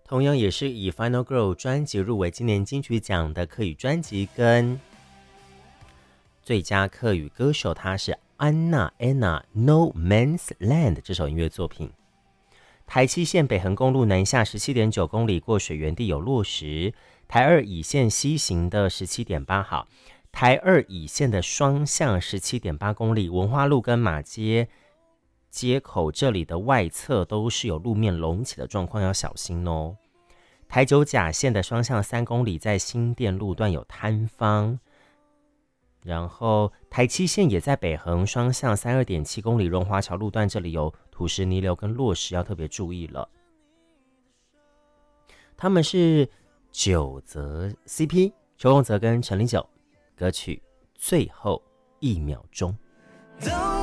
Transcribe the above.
同样也是以 Final Girl 专辑入围今年金曲奖的客语专辑跟最佳客语歌手，他是安娜 Anna No Man's Land 这首音乐作品。台七线北横公路南下 17.9 公里过水源地有落石，台二乙线西行的 17.8 号，台二乙线的双向 17.8 公里，文化路跟马街街口这里的外侧都是有路面隆起的状况，要小心哦。台九甲线的双向3公里，在新店路段有坍方。然后台七线也在北横双向 32.7 公里荣华桥路段，这里有土石泥流跟落石，要特别注意了。他们是九泽 CP 邱凤泽跟陈零九，歌曲最后1秒钟。